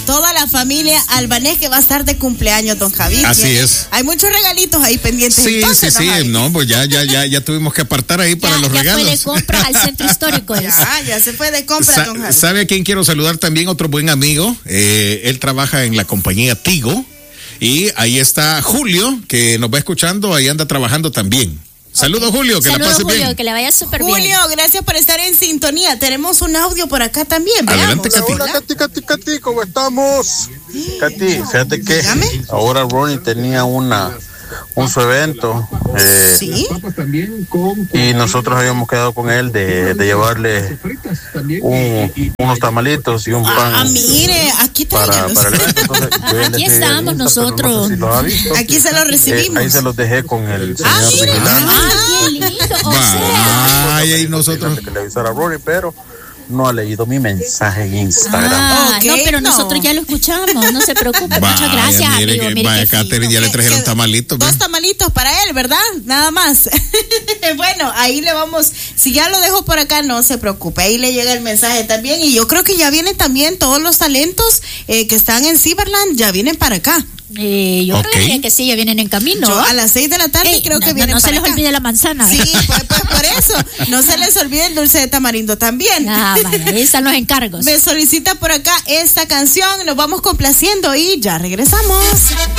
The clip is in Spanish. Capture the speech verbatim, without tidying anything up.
toda la familia Albanés que va a estar de cumpleaños, don Javi. Así ¿Tiene? es. Hay muchos regalitos ahí pendientes. Sí, entonces, sí, sí, Javi. no, pues ya, ya, ya, ya tuvimos que apartar ahí para ya, los ya regalos. fue de compra al centro histórico. Ya, ya se fue de compra, Sa- don Javi. ¿Sabe a quién quiero saludar también? Otro buen amigo. Eh, él trabaja en la compañía Tigo. Y ahí está Julio, que nos va escuchando, ahí anda trabajando también. Saludos, Julio, que Saludos, la pase Julio, bien. que le vaya súper bien. Julio, gracias por estar en sintonía. Tenemos un audio por acá también. Adelante, Veamos. Katy. Hola, Katy, Katy, Katy, ¿cómo estamos? Katy, fíjate que Dígame. ahora Ronnie tenía una un su evento eh, Sí. y nosotros habíamos quedado con él de, de llevarle un- unos tamalitos y un pan Ah, mire, aquí para, tráigalos. para el evento. Entonces, yo ya les Aquí escribí estamos al Insta, pero nosotros. no sé si los ha visto. Aquí se los Eh, recibimos. ahí se los dejé con el señor Ah, mire. vigilante. Ah, qué lindo. O sea, Vaya, y nosotros. Que le avisara a Ronnie, pero no ha leído mi mensaje en Instagram. ah, Ok, no, pero no. nosotros ya lo escuchamos. No se preocupe. Vaya, Muchas gracias, mire amigo. que- Mire vaya, qué fino. Catherine, ya le Que- trajeron que- tamalitos. Dos ¿verdad? tamalitos para él, ¿verdad? Nada más. Bueno, ahí le vamos. Si ya lo dejo por acá, no se preocupe. Ahí le llega el mensaje también. Y yo creo que ya vienen también todos los talentos eh, que están en Cyberland. Ya vienen para acá. Eh, yo Ok. creería que sí, ya vienen en camino. Yo a las seis de la tarde Ey, creo no, que no, vienen no se para les acá. olvide la manzana. Sí, pues, pues por eso. No se les olvide el dulce de tamarindo también. Ah, vaya, ahí están los encargos. Me solicita por acá esta canción. Nos vamos complaciendo y ya regresamos.